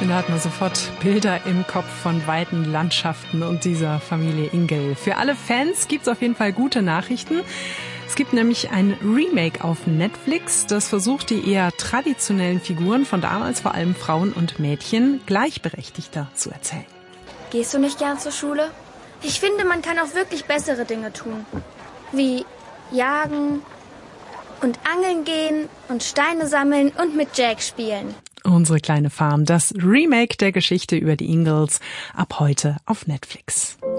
Da hat man sofort Bilder im Kopf von weiten Landschaften und dieser Familie Ingle. Für alle Fans gibt's auf jeden Fall gute Nachrichten. Es gibt nämlich ein Remake auf Netflix, das versucht, die eher traditionellen Figuren von damals, vor allem Frauen und Mädchen, gleichberechtigter zu erzählen. Gehst du nicht gern zur Schule? Ich finde, man kann auch wirklich bessere Dinge tun. Wie jagen und angeln gehen und Steine sammeln und mit Jack spielen. Unsere kleine Farm, das Remake der Geschichte über die Ingalls, ab heute auf Netflix.